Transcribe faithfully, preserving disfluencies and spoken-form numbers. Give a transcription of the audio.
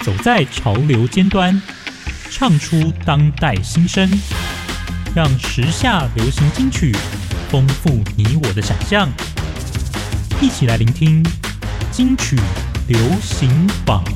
走在潮流尖端，唱出当代新声，让时下流行金曲丰富你我的想象。一起来聆听金曲流行榜。